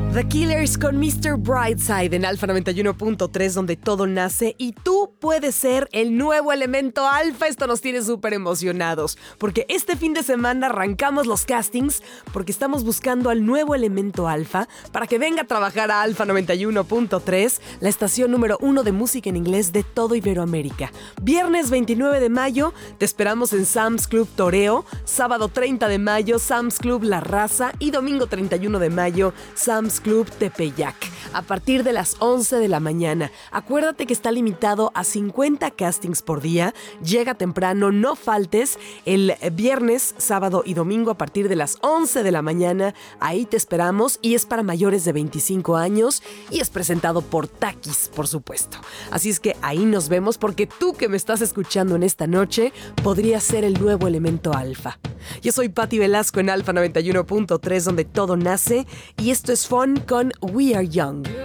The Killers con Mr. Brightside en Alfa 91.3, donde todo nace y tú puedes ser el nuevo elemento alfa. Esto nos tiene súper emocionados porque este fin de semana arrancamos los castings porque estamos buscando al nuevo elemento alfa para que venga a trabajar a Alfa 91.3, la estación número 1 de música en inglés de todo Iberoamérica. Viernes 29 de mayo te esperamos en Sam's Club Toreo, sábado 30 de mayo Sam's Club La Raza y domingo 31 de mayo Sam's Club Tepeyac, a partir de las 11 de la mañana. Acuérdate que está limitado a 50 castings por día. Llega temprano, no faltes. El viernes, sábado y domingo a partir de las 11 de la mañana. Ahí te esperamos y es para mayores de 25 años y es presentado por Takis, por supuesto. Así es que ahí nos vemos porque tú que me estás escuchando en esta noche podrías ser el nuevo elemento alfa. Yo soy Patti Velasco en Alfa 91.3, donde todo nace, y esto es Fun con We Are Young.